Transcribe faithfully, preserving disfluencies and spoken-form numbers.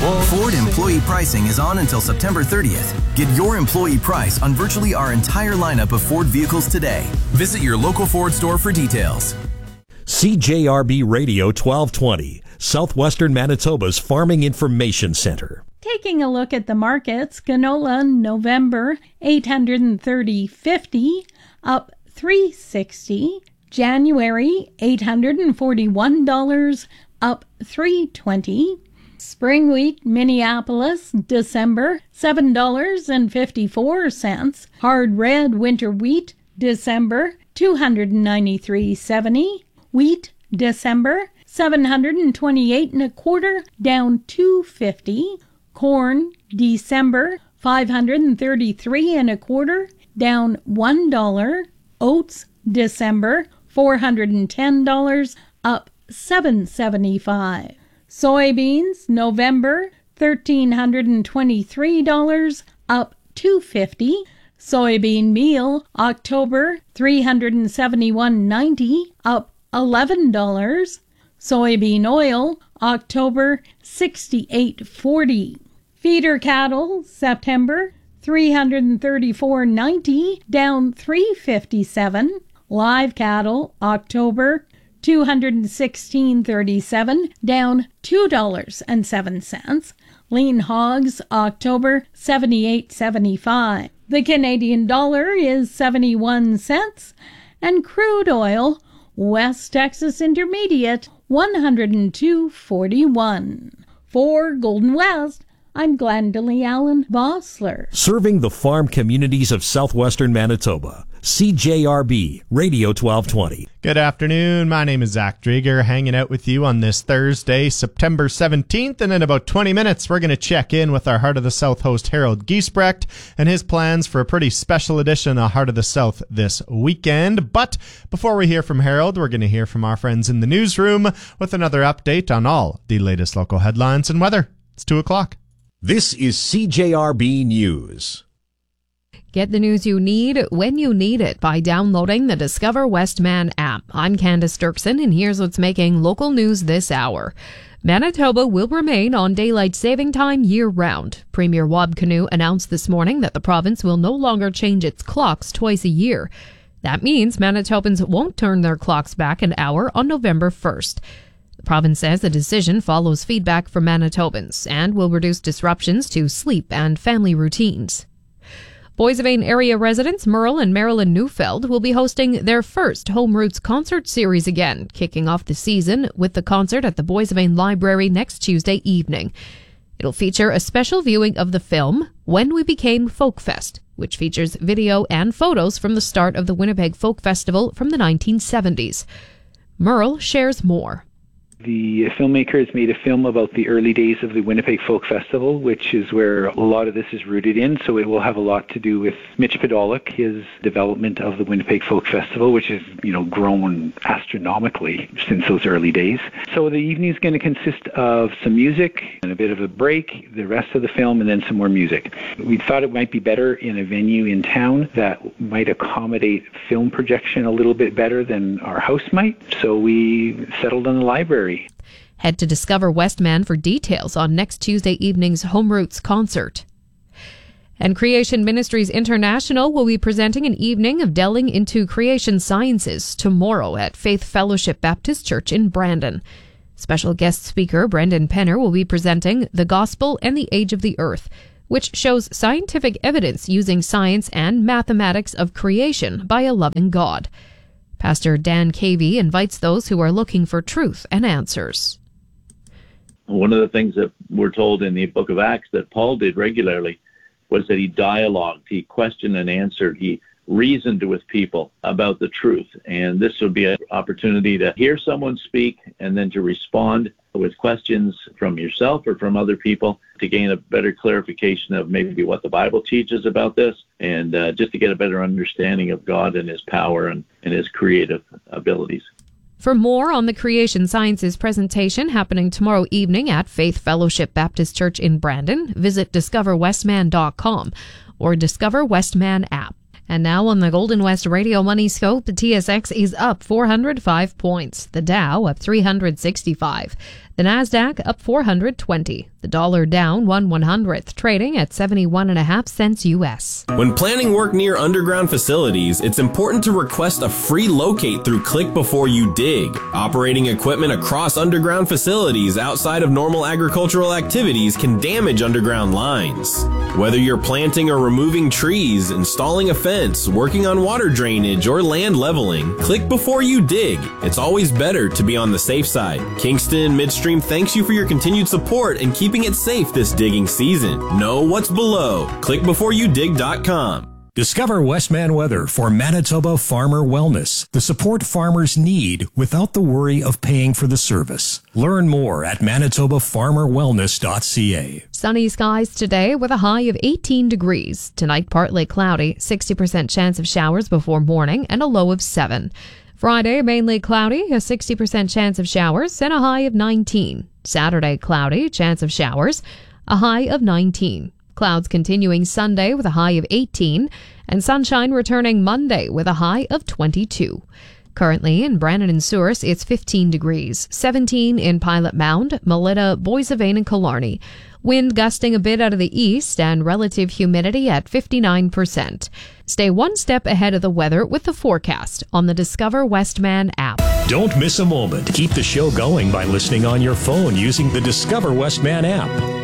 Ford employee pricing is on until September thirtieth. Get your employee price on virtually our entire lineup of Ford vehicles today. Visit your local Ford store for details. C J R B Radio twelve twenty, Southwestern Manitoba's Farming Information Center. Taking a look at the markets, canola November eight hundred thirty dollars and fifty cents, up three dollars and sixty cents. January eight hundred forty-one dollars, up three dollars and twenty cents. Spring wheat Minneapolis December seven dollars and fifty-four cents. Hard red winter wheat December two hundred ninety-three dollars and seventy cents. Wheat December seven hundred twenty-eight dollars and a quarter, down two dollars and fifty cents. Corn December five hundred thirty-three dollars and a quarter, down one dollar. Oats December four hundred ten dollars, up seven dollars and seventy-five cents. Soybeans November one thousand three hundred twenty-three dollars, up two dollars and fifty cents. Soybean meal October three hundred seventy-one dollars and ninety cents, up eleven dollars. Soybean oil October sixty-eight dollars and forty cents. Feeder cattle September three hundred thirty-four dollars and ninety cents, down three dollars and fifty-seven cents. Live cattle October two hundred sixteen dollars and thirty-seven cents, down two dollars and seven cents. Lean hogs October seventy-eight dollars and seventy-five cents. The Canadian dollar is seventy-one cents, and crude oil West Texas Intermediate one hundred two dollars and forty-one cents. For Golden West, I'm Glendalee Allen Vossler. Serving the farm communities of southwestern Manitoba. C J R B Radio twelve twenty. Good afternoon. My name is Zach Drieger, hanging out with you on this Thursday, September seventeenth. And in about twenty minutes, we're going to check in with our Heart of the South host, Harold Giesbrecht, and his plans for a pretty special edition of Heart of the South this weekend. But before we hear from Harold, we're going to hear from our friends in the newsroom with another update on all the latest local headlines and weather. It's two o'clock. This is C J R B News. Get the news you need when you need it by downloading the Discover Westman app. I'm Candace Dirksen, and here's what's making local news this hour. Manitoba will remain on daylight saving time year-round. Premier Wab Kinew announced this morning that the province will no longer change its clocks twice a year. That means Manitobans won't turn their clocks back an hour on November first. The province says the decision follows feedback from Manitobans and will reduce disruptions to sleep and family routines. Boissevain area residents Merle and Marilyn Neufeld will be hosting their first Home Roots concert series again, kicking off the season with the concert at the Boissevain Library next Tuesday evening. It'll feature a special viewing of the film When We Became Folkfest, which features video and photos from the start of the Winnipeg Folk Festival from the nineteen seventies. Merle shares more. The filmmakers made a film about the early days of the Winnipeg Folk Festival, which is where a lot of this is rooted in, so it will have a lot to do with Mitch Podolak, his development of the Winnipeg Folk Festival, which has, you know, grown astronomically since those early days. So the evening is going to consist of some music and a bit of a break, the rest of the film, and then some more music. We thought it might be better in a venue in town that might accommodate film projection a little bit better than our house might, so we settled on the library. Head to Discover Westman for details on next Tuesday evening's Home Roots concert. And Creation Ministries International will be presenting an evening of delving into creation sciences tomorrow at Faith Fellowship Baptist Church in Brandon. Special guest speaker Brendan Penner will be presenting The Gospel and the Age of the Earth, which shows scientific evidence using science and mathematics of creation by a loving God. Pastor Dan Cavey invites those who are looking for truth and answers. One of the things that we're told in the book of Acts that Paul did regularly was that he dialogued, he questioned and answered, he reasoned with people about the truth. And this would be an opportunity to hear someone speak and then to respond with questions from yourself or from other people to gain a better clarification of maybe what the Bible teaches about this, and uh, just to get a better understanding of God and his power and, and his creative abilities. For more on the Creation Sciences presentation happening tomorrow evening at Faith Fellowship Baptist Church in Brandon, visit discover westman dot com or Discover Westman app. And now on the Golden West Radio Money Scope, the T S X is up four hundred five points. The Dow up three hundred sixty-five. The Nasdaq up four hundred twenty. The dollar down one one hundredth, trading at seventy-one and a half cents U S. When planning work near underground facilities, it's important to request a free locate through Click Before You Dig. Operating equipment across underground facilities outside of normal agricultural activities can damage underground lines. Whether you're planting or removing trees, installing a fence, working on water drainage, or land leveling, click before you dig. It's always better to be on the safe side. Kingston Midstream thanks you for your continued support and keeping it safe this digging season. Know what's below. click before you dig dot com. Discover Westman Weather for Manitoba Farmer Wellness, the support farmers need without the worry of paying for the service. Learn more at manitoba farmer wellness dot c a. Sunny skies today with a high of eighteen degrees. Tonight, partly cloudy, sixty percent chance of showers before morning, and a low of seven. Friday, mainly cloudy, a sixty percent chance of showers, and a high of nineteen. Saturday, cloudy, chance of showers, a high of nineteen. Clouds continuing Sunday with a high of eighteen, and sunshine returning Monday with a high of twenty-two. Currently in Brandon and Souris, it's fifteen degrees, seventeen in Pilot Mound, Melita, Boissevain, and Killarney. Wind gusting a bit out of the east and relative humidity at fifty-nine percent. Stay one step ahead of the weather with the forecast on the Discover Westman app. Don't miss a moment. Keep the show going by listening on your phone using the Discover Westman app.